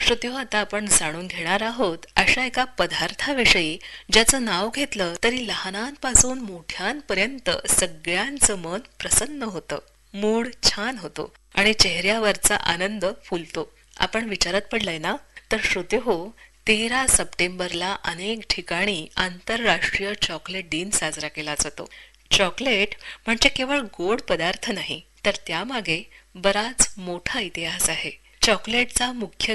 श्रोतेहो, आता आपण जाणून घेणार आहोत अशा एका पदार्थाविषयी ज्याचं नाव घेतलं तरी लहानांपासून मोठ्यांपर्यंत सगळ्यांचं मन प्रसन्न होतं, मूड छान होतो आणि चेहऱ्यावरचा आनंद फुलतो. आपण विचारात पडलाय ना? तर श्रोतेहो, 13 सप्टेंबरला अनेक ठिकाणी आंतरराष्ट्रीय चॉकलेट दिन साजरा केला जातो. चॉकलेट म्हणजे केवळ गोड पदार्थ नाही, तर त्यामागे बराच मोठा इतिहास आहे. चॉकलेटचा मुख्य